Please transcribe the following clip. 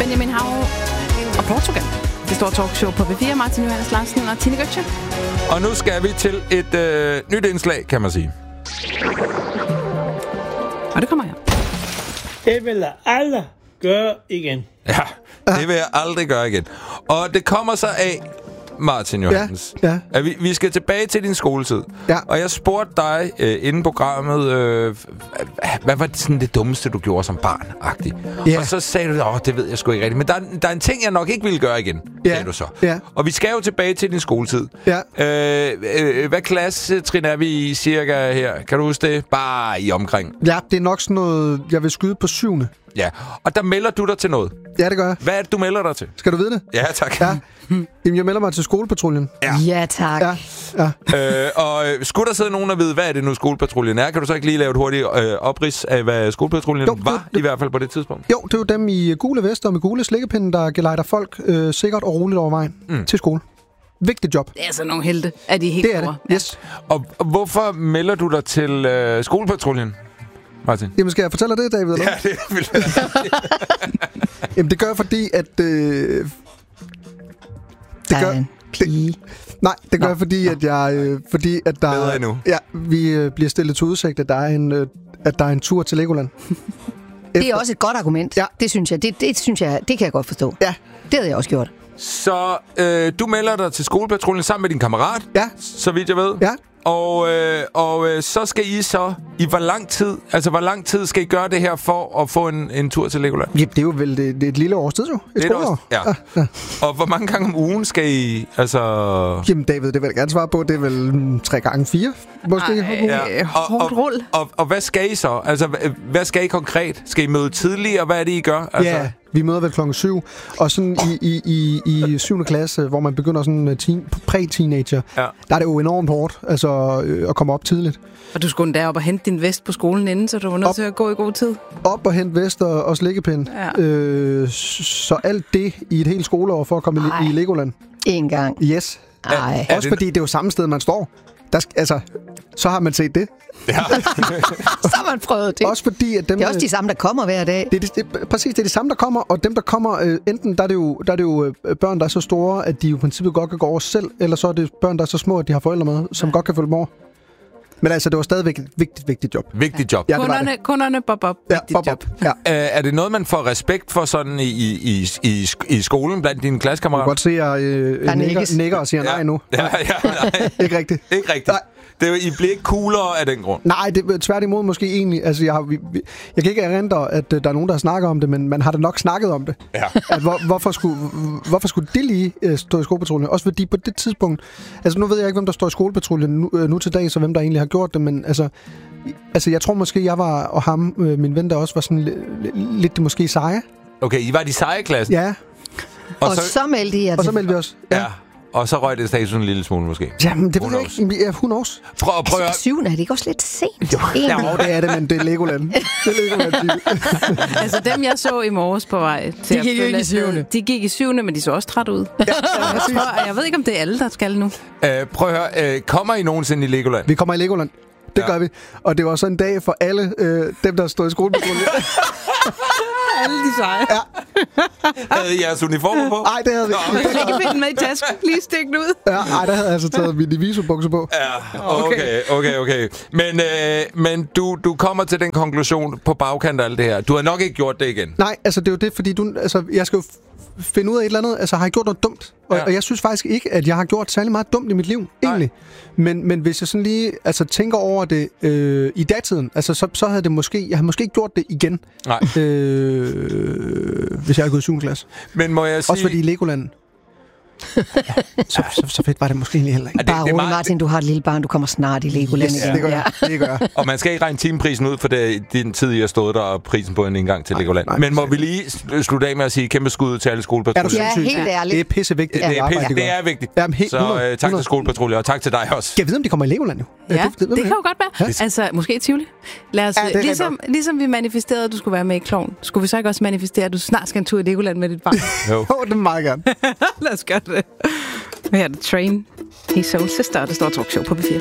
Benjamin Hav og Portugal. Det store talkshow på B4. Martin Johannes Larsen og Tine Götze. Og nu skal vi til et nyt indslag, kan man sige. Og det kommer her. Det vil jeg aldrig gøre igen. Ja, det vil jeg aldrig gøre igen. Og det kommer så af, Martin Johannes, at vi skal tilbage til din skoletid. Ja. Og jeg spurgte dig inden programmet, hvad var sådan det dummeste, du gjorde som barn-agtigt? Ja. Og så sagde du, det ved jeg sgu ikke rigtigt. Men der er en ting, jeg nok ikke ville gøre igen, sagde du så. Ja. Og vi skal jo tilbage til din skoletid. Ja. Hvad klassetrin er vi i cirka her? Kan du huske det? Bare i omkring. Ja, det er nok sådan noget, jeg vil skyde på 7. Ja, og der melder du dig til noget. Ja, det gør jeg. Hvad er det, du melder dig til? Skal du vide det? Ja, tak. Ja. Jamen, jeg melder mig til skolepatruljen. Ja, tak. Ja. Og skulle der sidde nogen og vide, hvad er det nu skolepatruljen er? Kan du så ikke lige lave et hurtigt oprids af, hvad skolepatruljen var, i hvert fald på det tidspunkt? Jo, det er jo dem i gule vester og med gule slikkepinde, der gelejder folk sikkert og roligt over vejen til skole. Vigtigt job. Det er sådan nogle helte, er de helt Det er det, yes. Og hvorfor melder du dig til skolepatruljen, Martin? Jamen, skal jeg fortælle dig det, David? Eller? Ja, det vil jeg. Jamen, det gør jeg, fordi at... det gør... Nej, det gør jeg, fordi at jeg... fordi at der... Bedre endnu. Ja, vi bliver stillet til udsigt, at der er en tur til Legoland. Det er også et godt argument. Ja. Det synes jeg. Det synes jeg, det kan jeg godt forstå. Ja. Det havde jeg også gjort. Så du melder dig til skolepatruljen sammen med din kammerat, Ja. så vidt jeg ved. Ja. Og så skal I så i hvor lang tid skal I gøre det her for at få en tur til Legoland? Ja, det er jo vel det er et lille års tid, jo. Et skoleår. Ja. Og hvor mange gange om ugen skal I, altså... Jamen, David, det vil jeg gerne svare på. Det er vel 3 gange 4, måske. Hårdt rull. Og hvad skal I så? Altså, hvad skal I konkret? Skal I møde tidligere? Hvad er det, I gør? Altså... Ja, vi møder vel klokken 7. Og sådan i 7. klasse, hvor man begynder sådan præ-teenager, der er det jo enormt hårdt at komme op tidligt. Og du skulle derop og hente din vest på skolen inden, så du var nødt til at gå i god tid. Op og hente vest og slikkepind. Ja. Så alt det i et helt skoleår for at komme i Legoland. En gang. Yes. Ej. Også fordi det er jo samme sted, man står. Så har man set det. Ja. Så har man prøvet det. Også fordi, at dem, det er også de samme, der kommer hver dag. Præcis, det er de samme, der kommer. Og dem, der kommer, enten der er det jo børn, der er så store, at de i princippet godt kan gå over selv, eller så er det børn, der er så små, at de har forældre med, som godt kan følge dem over. Men altså, det var stadigvæk et vigtigt job. Vigtigt job. Ja, Kunderne bob. Vigtigt job. Ja. Er det noget, man får respekt for sådan i skolen blandt dine klassekammerater? Du kan godt se, at nikker og siger nej nu. Ja, nej. Ikke rigtigt. Ikke rigtigt. Nej. I bliver ikke coolere af den grund. Nej, det er tværtimod måske egentlig. Altså, jeg kan ikke erindre, at der er nogen, der har snakket om det, men man har da nok snakket om det. Ja. At hvorfor skulle det lige stå i skolepatruljen? Også fordi på det tidspunkt... Altså, nu ved jeg ikke, hvem der står i skolepatruljen nu til dag, så hvem der egentlig har gjort det, men altså jeg tror måske, jeg var, og ham, min ven der også, var sådan lidt måske seje. Okay, I var de seje i klassen? Ja. Og så meldte I jer. Og så meldte vi os. Ja. Og så røg det status en lille smule, måske. Jamen, det ved jeg ikke. Ja, who knows? Prøv at... 7. er det ikke også lidt sent? Ja, det er det, men det er Legoland. Det er Legoland. Altså, dem jeg så i morges på vej til de gik jo ikke i 7. De gik i 7, men de så også træt ud. Ja, jeg ved ikke, om det er alle, der skal nu. Prøv at høre. Kommer I nogensinde i Legoland? Vi kommer i Legoland. Det gør vi. Og det var så en dag for alle dem, der stod i skolepatruljen. Alle de seje. Ja. Havde I jeres uniformer på? Nej, det havde vi ikke. Ikke finde med i tasken. Lige stik den ud. Ja, nej, der havde jeg altså taget min divisubukser på. Ja, okay. Men du kommer til den konklusion på bagkant af alt det her. Du har nok ikke gjort det igen. Nej, altså det er jo det, fordi jeg skal jo finde ud af et eller andet. Altså, har jeg gjort noget dumt? Og jeg synes faktisk ikke, at jeg har gjort særlig meget dumt i mit liv, egentlig. Men hvis jeg sådan lige tænker over det i datiden, altså, så havde jeg havde måske ikke gjort det igen. Nej. Hvis jeg havde gået i 7. klasse. Men må jeg sige... Også fordi Legoland... Så fedt var det måske egentlig heller ikke. Bare rolig, Martin, du har et lille barn, du kommer snart i Legoland igen. Det gør jeg. Og man skal ikke regne timeprisen ud for den tid, I har stået der, og prisen på en indgang til Legoland. Men må vi lige slutte af med at sige kæmpe skud til alle skolepatruljer? Ja, helt ærligt. Det er pissevigtigt. Det er vigtigt. Så tak til skolepatruljer, og tak til dig også. Jeg ved, om de kommer i Legoland jo. Ja, det kan jo godt være. Altså, måske i Tivoli. Lad os, ligesom vi manifesterede, at du skulle være med i Klovn, skulle vi så ikke også manifestere, at du snart skal en tur i Legoland med dit barn? Jo, det er meget gerne. Lad os gøre det. Her er det Train. Hey Soul Sister, det står talkshow på B4.